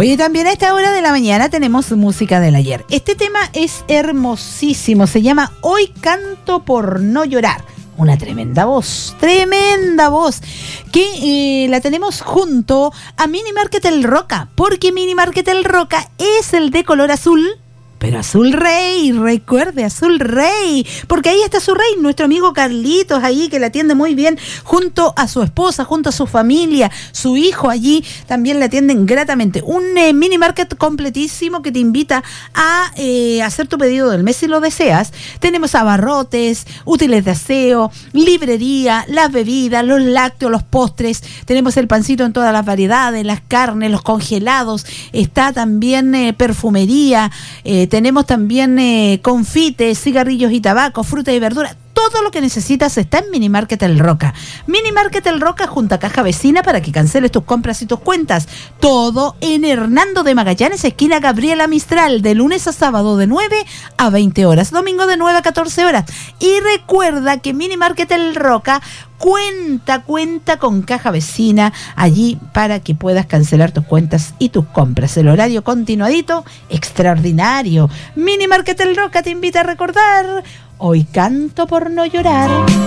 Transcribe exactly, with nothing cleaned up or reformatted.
Oye, también a esta hora de la mañana tenemos música del ayer. Este tema es hermosísimo, se llama Hoy canto por no llorar. Una tremenda voz, tremenda voz, que eh, la tenemos junto a Mini Market El Roca, porque Mini Market El Roca es el de color azul, pero azul rey, recuerde, azul rey, porque ahí está su rey, nuestro amigo Carlitos ahí, que la atiende muy bien, junto a su esposa, junto a su familia, su hijo allí, también la atienden gratamente. Un eh, mini market completísimo que te invita a eh, hacer tu pedido del mes si lo deseas. Tenemos abarrotes, útiles de aseo, librería, las bebidas, los lácteos, los postres, tenemos el pancito en todas las variedades, las carnes, los congelados, está también eh, perfumería, eh, tenemos también eh, confites, cigarrillos y tabaco, fruta y verdura. Todo lo que necesitas está en Mini Market El Roca. Mini Market El Roca junto a Caja Vecina para que canceles tus compras y tus cuentas. Todo en Hernando de Magallanes, esquina Gabriela Mistral, de lunes a sábado de nueve a veinte horas, domingo de nueve a catorce horas. Y recuerda que Mini Market El Roca cuenta, cuenta con Caja Vecina allí para que puedas cancelar tus cuentas y tus compras. El horario continuadito, extraordinario. Mini Market El Roca te invita a recordar, hoy canto por no llorar.